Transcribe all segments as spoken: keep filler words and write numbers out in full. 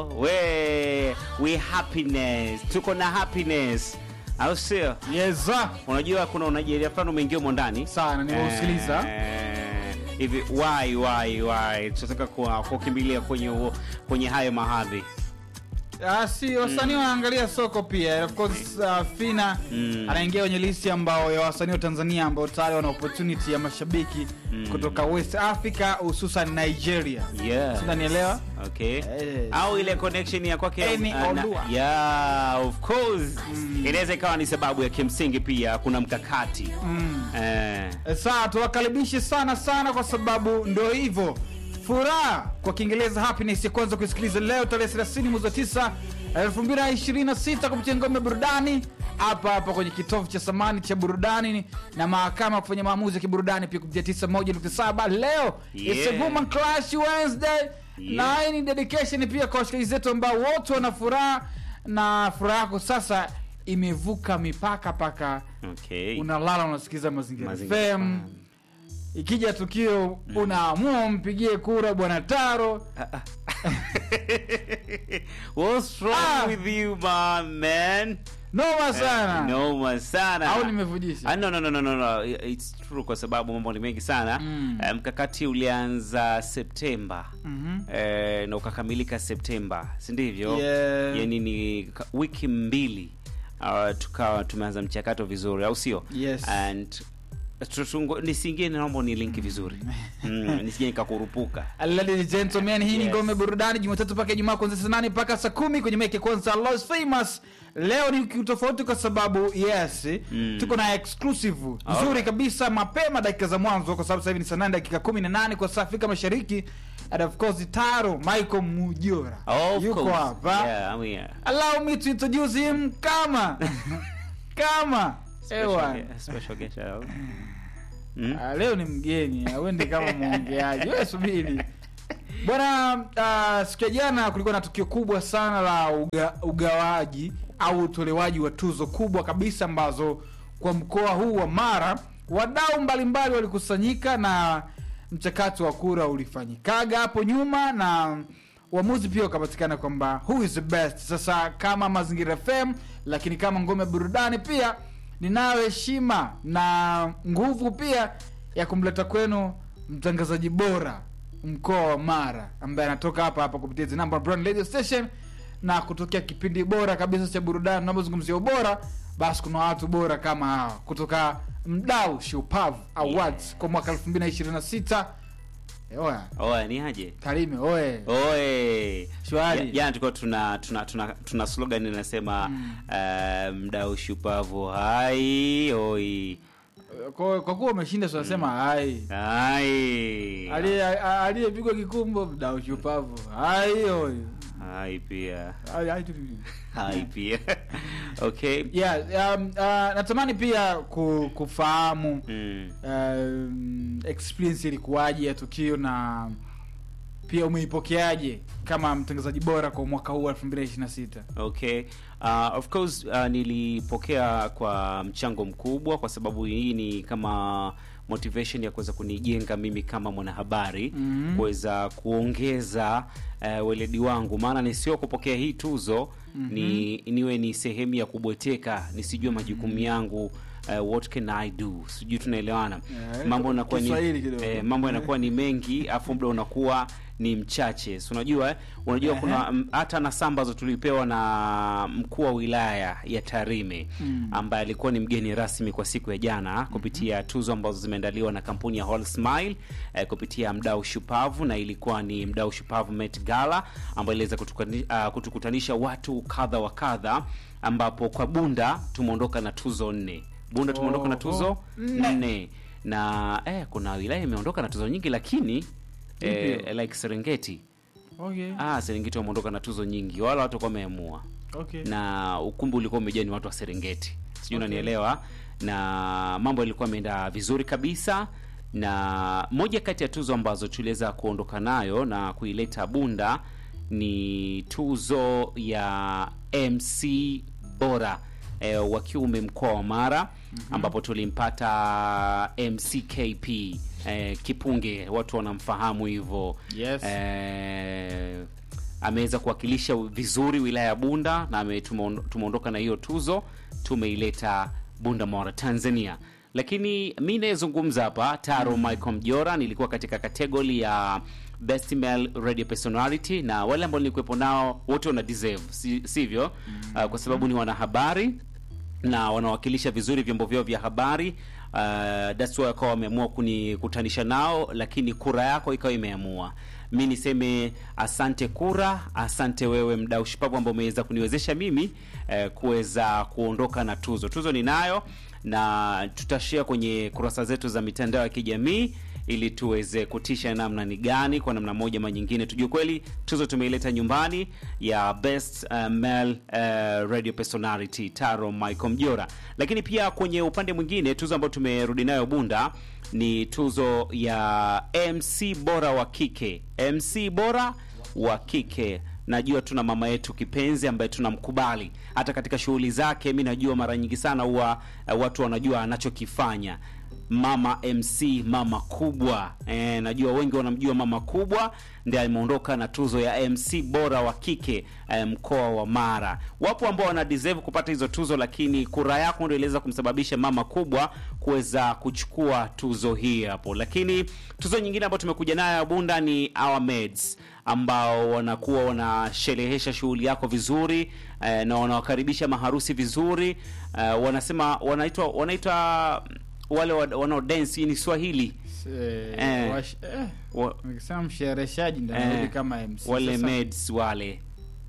we we happiness. Tuko na happiness. Au sio? Yes sir. Unajua kuna Nigeria fulani umeingia mo ndani sana nimeusikiliza. Eh, hivi why why why tunataka kwa kukimbilia kwenye kwenye hayo mahadhi. Ah, si wasanii mm. wanaangalia soko pia. Of course uh, Fina mm. anaingia kwenye listi ambao ya wasanii wa Tanzania ambao tayari wana opportunity ya mashabiki mm. kutoka West Africa hususan Nigeria. Yeah. Unanielewa? Okay. Yes. Au ile connection ya kwake uh, yeah, of course. Mm. Inaweza ikawa ni sababu ya kimsingi pia kuna mkakati. Mm. Eh. Sasa tuwakaribishe sana sana kwa sababu ndio hivyo. Furaha kwa Kiingereza happiness ya kwanza kusikiliza leo tarehe thelathini mwezi wa tisa elfu mbili na ishirini na sita kupitia ngome burudani hapa hapa kwenye kitovu cha samani cha burudani na mahakama kufanya maamuzi ya kiburudani pia kupitia tisini na moja nukta saba leo. Yeah. It's a woman clash Wednesday. Yeah. Na hii ni dedication pia kwa washikaji zetu ambao wote wana furaha na furaha yako sasa imevuka mipaka paka. Okay. Unalala unasikiza Mazingira F M. Ikija tukio mm. unaamua mpigie kura bwana Taro. What's wrong ah. with you my man? Noma sana. Uh, noma sana. Au nimevujisha? Ah, no no no no no. It's true kwa sababu mambo ni mengi sana. Mm. Mkakati um, ulianza Septemba. Mm -hmm. eh, na ukakamilika Septemba. Si ndivyo? Yeah. Yaani ni wiki mbili. Uh, tukawa tumeanza mchakato vizuri au sio? Yes. And tutungo nisingie naomba ni link vizuri. Mm, nisije nikakurupuka. Ladies and gentlemen, hii ni yes. ngome burudani Jumatatu mpaka Ijumaa kuanzia saa nane mpaka saa kumi kwenye Mike Kwanza Los Famous. Leo ni kitofauti kwa sababu yes, mm. tuko na exclusive nzuri okay. kabisa mapema dakika za mwanzo kwa sababu sasa hivi ni saa nane dakika kumi na nane kwa saa Afrika Mashariki. And of course Taro Michael Mujora oh, yuko hapa. Yeah, I'm here. Allow me to introduce him kama kama Ewa special guest. Mm? Uh, leo ni mgeni, awende kama muongeaji. Wewe subiri. Bwana uh, siku ya jana kulikuwa na tukio kubwa sana la uga, ugawaji au utolewaji wa tuzo kubwa kabisa ambazo kwa mkoa huu wa Mara wadau mbalimbali walikusanyika na mchakato wa kura ulifanyikaga hapo nyuma na uamuzi pia ukapatikana kwamba who is the best. Sasa kama Mazingira F M lakini kama ngome burudani pia ninayo heshima na nguvu pia ya kumleta kwenu mtangazaji bora mkoa wa Mara ambaye anatoka hapa hapa kupitia the number brand radio station na kutokea kipindi bora kabisa cha burudani. Tunapozungumzia ubora basi kuna watu bora kama hawa kutoka Mdau Shupavu Awards yeah. kwa mwaka elfu mbili na ishirini na sita. Oya. Oya ni aje? Karime oe. Oe. Shwari. Jana tulikuwa tuna tuna tuna, tuna slogan inasema mm. uh, Mdau Shupavu hai oi. Kwa kwa kuwa umeshinda tunasema mm. hai. Hai. Ali aliyepigwa kikumbo Mdau Shupavu hai oi. Hai pia. Hai hai tu. Hai pia. Okay. Yeah, um, uh, natamani pia kufahamu mm. um, experience ilikuwaje ya tukio na pia umeipokeaje kama mtangazaji bora kwa mwaka huu elfu mbili na ishirini na sita. Okay. Uh, of course uh, nilipokea kwa mchango mkubwa kwa sababu hii ni kama motivation ya kuweza kunijenga mimi kama mwanahabari mm-hmm. kuweza kuongeza uh, weledi wangu maana ni sio kupokea hii tuzo mm-hmm. ni niwe ni sehemu ya kubweteka nisijue majukumu yangu uh, what can I do sijui tunaelewana yeah, mambo yanakuwa ni eh, mambo yanakuwa ni mengi afu muda unakuwa ni mchache. So unajua eh? unajua uh-huh. kuna hata na sambazo tulipewa na mkuu wa wilaya ya Tarime mm. ambaye alikuwa ni mgeni rasmi kwa siku ya jana kupitia tuzo ambazo zimeandaliwa na kampuni ya Whole Smile eh, kupitia Mdau Shupavu na ilikuwa ni Mdau Shupavu Met Gala ambayo iliweza kutukutanisha, uh, kutukutanisha watu kadha wa kadha ambapo kwa Bunda tumeondoka na tuzo nne. Bunda tumeondoka oh, na tuzo nne. Oh. Na eh kuna wilaya imeondoka na tuzo nyingi lakini eh, like Serengeti. Okay. Ah, Serengeti wameondoka na tuzo nyingi. Wala watu kwa wameamua. Okay. Na ukumbi ulikuwa umejaa ni watu wa Serengeti. Sijui unanielewa. Okay. Na mambo yalikuwa yameenda vizuri kabisa na moja kati ya tuzo ambazo tuliweza kuondoka nayo na kuileta Bunda ni tuzo ya M C bora e, wa kiume mkoa wa Mara mm-hmm. ambapo tulimpata M C K P e, Kipunge watu wanamfahamu hivyo. Yes. E, ameweza kuwakilisha vizuri wilaya ya Bunda na ame- tumeondoka na hiyo tuzo, tumeileta Bunda Mora, Tanzania. Lakini mimi nazungumza hapa Taro Michael Mjora, nilikuwa katika kategori ya Best Male Radio Personality, na wale ambao nilikuwepo nao wote wana deserve, si, sivyo? Uh, kwa sababu ni wanahabari na wanawakilisha vizuri vyombo vyao vya habari. Uh, that's why wakawa wameamua kunikutanisha nao, lakini kura yako ikawa imeamua. Mimi niseme asante kura, asante wewe mdau shupavu ambao umeweza kuniwezesha mimi eh, kuweza kuondoka na tuzo. Tuzo ninayo na tutashare kwenye kurasa zetu za mitandao ya kijamii ili tuweze kutisha namna ni gani kwa namna moja ama nyingine, tujue kweli tuzo tumeileta nyumbani ya Best uh, Male uh, Radio Personality Taro Michael Mjora. Lakini pia kwenye upande mwingine tuzo ambayo tumerudi nayo Bunda ni tuzo ya M C bora wa kike. M C bora wa kike. Najua tuna mama yetu kipenzi ambaye tunamkubali hata katika shughuli zake. Mimi najua mara nyingi sana huwa uh, watu wanajua anachokifanya. Mama M C, mama kubwa. E, najua wengi wanamjua mama kubwa, ndiye ameondoka na tuzo ya M C bora wa kike e, mkoa wa Mara. Wapo ambao wana deserve kupata hizo tuzo, lakini kura yako ndio iliweza kumsababisha mama kubwa kuweza kuchukua tuzo hii hapo. Lakini tuzo nyingine ambayo tumekuja nayo Bunda ni Our Maids, ambao wanakuwa wanasherehesha shughuli yako vizuri eh, na wanawakaribisha maharusi vizuri. Eh, wanasema wanaitwa wanaitwa wale wanao dance ni Swahili. Eh, Eh. wash- eh, Wa- nikisema mshereheshaji ndio eh, narudi kama M C. wale Sasa- maids wale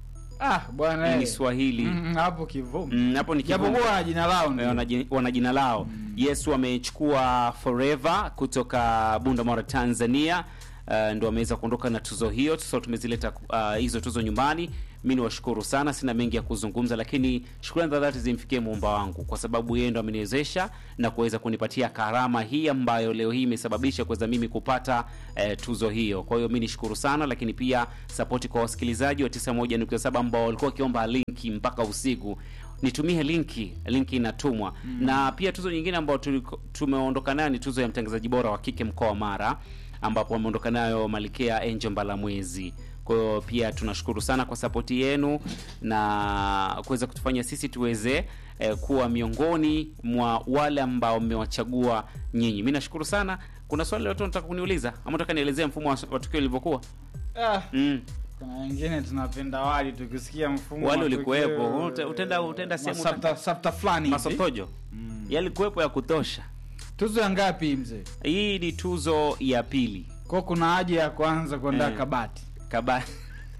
Ah, bwana ni eh. Swahili. Mm, hapo kivumbi. Mm, hapo ni Japokuwa kivumbi. wana jina lao Eh, ndio. wana ji- wana jina lao. Yes, wamechukua Forever kutoka Bunda Mora, Tanzania. Uh, ndio wameweza kuondoka na tuzo hiyo. So tumezileta uh, hizo tuzo nyumbani. Mimi niwashukuru sana, sina mengi ya kuzungumza, lakini shukrani za dhati zimfikie muumba wangu kwa sababu yeye ndo ameniwezesha na kuweza kunipatia karama hii ambayo leo hii imesababisha kuweza mimi kupata eh, tuzo hiyo. Kwa hiyo mimi nishukuru sana, lakini pia support kwa wasikilizaji wa tisini na moja nukta saba ambao walikuwa wakiomba linki mpaka usiku. Nitumie linki, linki inatumwa. Mm. Na pia tuzo nyingine ambayo tuliko- tumeondoka nayo ni tuzo ya mtangazaji bora wa kike mkoa wa Mara, ambapo wameondoka nayo Malkia Angel Mbalamwezi. Kwa hiyo pia tunashukuru sana kwa support yenu na kuweza kutufanya sisi tuweze eh, kuwa miongoni mwa wale ambao mmewachagua nyinyi. Mimi nashukuru sana. Kuna swali lolote unataka kuniuliza ama unataka nielezee mfumo wa, wa tukio ulivyokuwa? Ah, Mm. kuna wengine tunapenda wali tukisikia mfumo Wali wa ulikuwepo. tukio, Uta- utaenda- utaenda eh, sehemu- masafta safta fulani hivi. Masotojo. Mm. Yalikuwepo ya kutosha. Tuzo ya ngapi mzee? Hii ni tuzo ya pili. Kwa kuna haja ya kwanza kuandaa Eh. kabati. Kabati.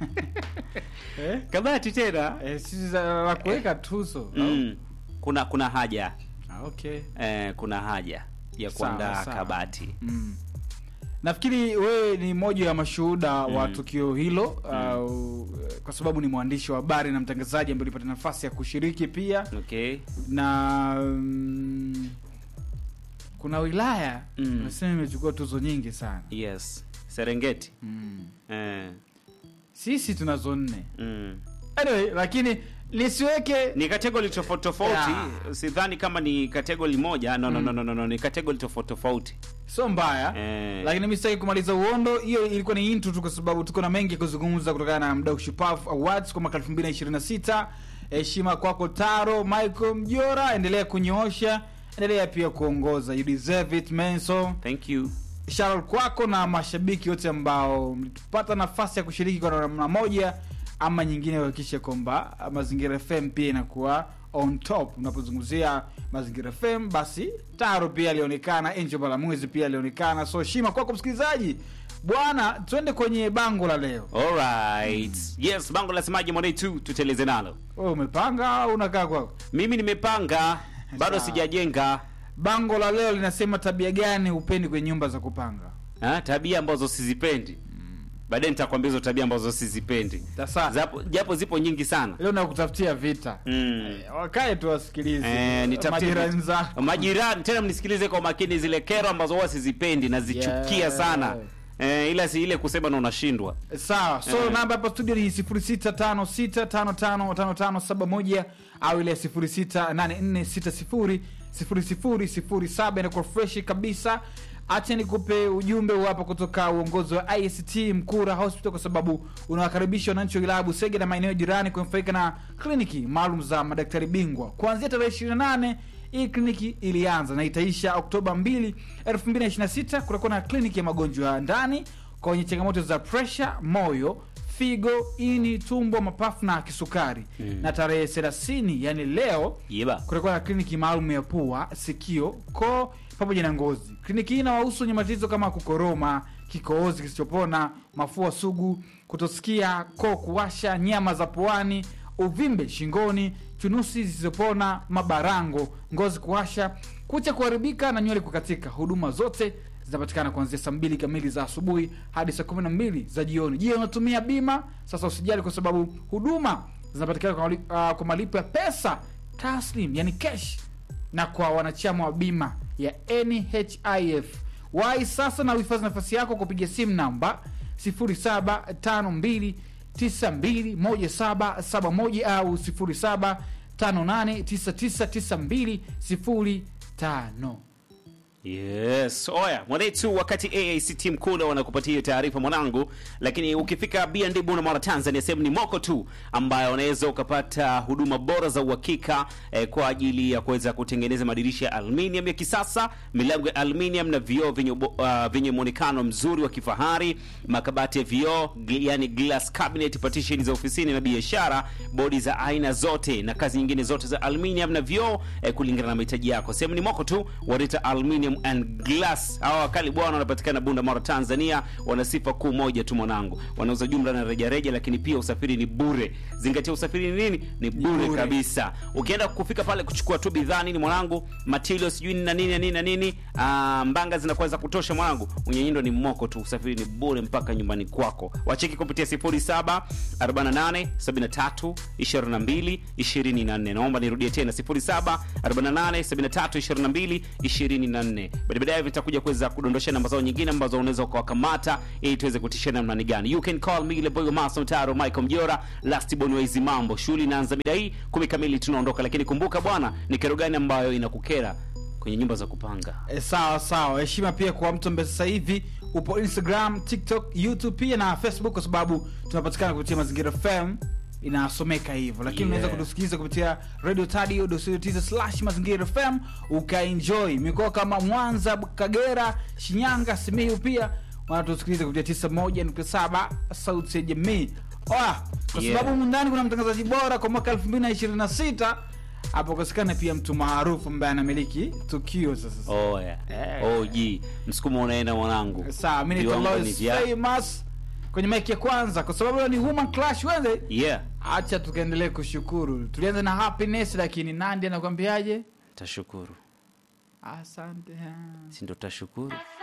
Eh? Kabati tena. Eh, sisi za la kuweka tuzo. Mm. Kuna kuna haja. Ah, okay. Eh, kuna haja ya Sawa, kuandaa sawa. kabati. Mm. Nafikiri wewe ni mmoja wa mashuhuda wa Mm. tukio hilo au kwa sababu ni mwandishi wa habari na mtangazaji ambaye ulipata nafasi ya kushiriki pia, Okay. na mm, kuna wilaya Mm. nasema imechukua tuzo nyingi sana. Yes. Serengeti. Mm. Eh. Sisi tunazo nne. Mm. Anyway, lakini lisiweke Ni category tofauti tofauti. Yeah. Sidhani kama ni category moja. No, no, no, no, no, no. Ni category tofauti tofauti. sio mbaya. Eh. Lakini mimi sitaki kumaliza uondo. Hiyo ilikuwa ni intro tu kwa sababu tuko na mengi kuzungumza kutokana na Mdau Shupavu Awards kwa mwaka elfu mbili ishirini na sita. Heshima kwako Taro Michael Mjora, endelea kunyoosha, endelea pia kuongoza. You deserve it, man. So Thank you. shout kwako na mashabiki wote ambao mlipata nafasi ya kushiriki kwa namna moja ama nyingine, kuhakikisha kwamba Mazingira F M pia inakuwa on top. Unapozungumzia Mazingira F M, basi Taro pia alionekana, Angel Mbalamwezi pia alionekana. So shima kwako msikilizaji. Bwana, twende kwenye bango la leo. Alright. Yes, bango la semaji Monday tu tuteleze nalo. Wewe umepanga au unakaa kwako? Mimi nimepanga, bado Sawa. sijajenga. Bango la leo linasema tabia gani hupendi kwenye nyumba za kupanga? Ha, tabia ambazo sizipendi. Baadaye nitakwambia hizo tabia ambazo sizipendi. Sasa Zapo, japo zipo nyingi sana. leo nakutafutia vita. Mm. Wakae tu wasikilize. Eh, nitafutie majirani zako. Majirani tena mnisikilize kwa makini, zile kero ambazo huwa sizipendi na zichukia Yeah. sana. Eh, ila si ile kusema na unashindwa. Sawa. So Eh. namba hapa studio ni sifuri sita tano sita tano tano tano tano saba moja au ile sifuri sita nane nne sita sifuri sifuri sifuri sifuri saba, inakuwa fresh kabisa. acha nikupe ujumbe hapa kutoka uongozi wa I C T Mkura Hospital, kwa sababu unawakaribisha wananchi wa wilaya Busege na maeneo jirani kunufaika na kliniki maalum za madaktari bingwa. Kuanzia tarehe ishirini na nane hii kliniki ilianza na itaisha Oktoba mbili, elfu mbili na ishirini na sita. Kutakuwa na kliniki ya magonjwa ya ndani kwa wenye changamoto za pressure, moyo, figo, ini, tumbo, mapafu na kisukari. Mm. Na tarehe thelathini, yani leo, Yeba. kutakuwa na kliniki maalum ya pua, sikio, koo pamoja na ngozi. Kliniki hii inawahusu wenye matatizo kama kukoroma, kikohozi kisichopona, mafua sugu, kutosikia, koo kuwasha, nyama za puani, uvimbe shingoni, chunusi zisizopona, mabarango, ngozi kuwasha, kucha kuharibika na nywele kukatika. Huduma zote zinapatikana kuanzia saa mbili kamili za asubuhi hadi saa kumi na mbili za jioni. Je, unatumia bima? Sasa usijali, kwa sababu huduma zinapatikana kwa, uh, kwa malipo ya pesa taslim, yani cash, na kwa wanachama wa bima ya N H I F. Wai sasa na uhifadhi nafasi yako kupiga simu namba sifuri saba tano mbili tisa mbili moja saba saba moja au sifuri saba tano nane tisa tisa tisa mbili sifuri tano. Yes, oya, mwanetu wakati A A C T Mkula wanakupatia taarifa mwanangu, lakini ukifika B and D Bunda Tanzania, sehemu ni moko tu ambayo unaweza ukapata huduma bora za uhakika eh, kwa ajili ya kuweza kutengeneza madirisha ya aluminium ya kisasa, milango ya aluminium na vioo vyenye uh, vyenye muonekano mzuri wa kifahari, makabati ya vioo, yani glass cabinet, partition za ofisini na biashara, bodi za aina zote na kazi nyingine zote za aluminium na vioo eh, kulingana na mahitaji yako. Sehemu ni moko tu, Wareta Aluminium and Glass. Hawa wakali bwana wanapatikana Bunda Mara Tanzania. Wana sifa kuu moja tu mwanangu, wanauza jumla na reja reja, lakini pia usafiri ni bure. Zingatia usafiri ni nini? Ni bure, bure kabisa. Ukienda kufika pale kuchukua tu bidhaa nini mwanangu, materials sijui na nini na nini na nini, ah, mbanga zinakuweza kutosha mwanangu, unyenyindo ni moko tu, usafiri ni bure mpaka nyumbani kwako. Wacheki kupitia sifuri saba arobaini na nane sabini na tatu ishirini na mbili ishirini na nne. Naomba nirudie tena sifuri saba arobaini na nane sabini na tatu ishirini na mbili ishirini na nne. Baadaye vitakuja kuweza kudondosha namba zao nyingine ambazo unaweza kuwakamata ili tuweze kutishana namna gani. You can call me ile boy Mason Taro Michael Mjora, Last Bonwezi mambo. Shughuli inaanza mida hii kumi kamili tunaondoka, lakini kumbuka bwana, ni kero gani ambayo inakukera kwenye nyumba za kupanga? E, sawa sawa. Heshima pia kwa mtu ambaye sasa hivi upo Instagram, TikTok, YouTube pia na Facebook, kwa sababu tunapatikana kupitia Mazingira F M, inasomeka hivyo. Lakini unaweza yeah. kutusikiliza kupitia radio tadio dot co dot tz slash mazingira F M ukaenjoy mikoa kama Mwanza, Kagera, Shinyanga, Simiyu pia wanatusikiliza kupitia tisa moja nukta saba Sauti ya Jamii. Oa, kwa yeah. sababu mundani kuna mtangazaji bora kwa mwaka elfu mbili na ishirini na sita. Hapo kusikana pia mtu maarufu ambaye anamiliki tukio sasa. Oh yeah. yeah. Oh ji, msukumo unaenda mwanangu. Sawa, mimi ni Lois Famous kwenye mic ya kwanza, kwa sababu ni Human Clash wenze. Yeah. Acha tukaendelee kushukuru. Tulianza na Happiness, lakini Nandi anakuambiaje? Tashukuru. Asante. Si ndo tashukuru.